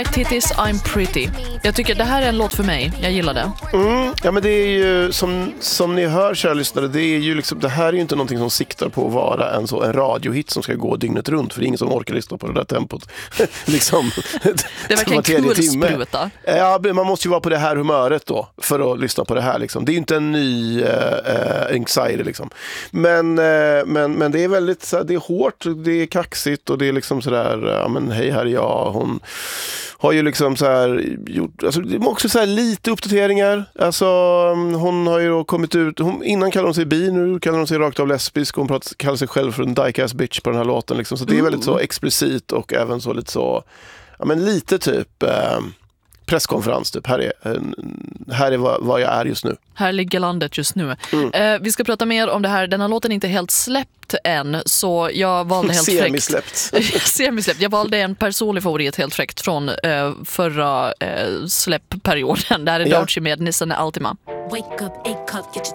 Titties I'm pretty. Jag tycker det här är en låt för mig. Jag gillar det. Ja, men det är ju som ni hör, kära lyssnare, det är ju liksom, det här är ju inte någonting som siktar på att vara en radiohit som ska gå dygnet runt, för det är ingen som orkar lyssna på det där tempot. Liksom, det verkar en kul spruta. Ja, man måste ju vara på det här humöret då för att lyssna på det här liksom. Det är ju inte en ny anxiety liksom. Men det är väldigt så här, det är hårt, det är kaxigt och det är liksom sådär, ja men hej, här är jag. Hon har ju liksom så här gjort, alltså det är också så här lite uppdateringar. Alltså hon har ju då kommit ut, innan kallade hon sig bi, nu kallar hon sig rakt av lesbisk, hon kallar sig själv för en dyke-ass bitch på den här låten liksom. Så det är väldigt så explicit och även så lite så, ja men lite typ presskonferens typ. Här är vad jag är just nu. Här ligger landet just nu. Vi ska prata mer om det här. Den här låten är inte helt släppt än, så jag valde helt Semisläppt. Jag valde en personlig favorit helt fräckt från förra släppperioden. Det här är Doechii med Nissan Altima. Wake up, 8 cup, get your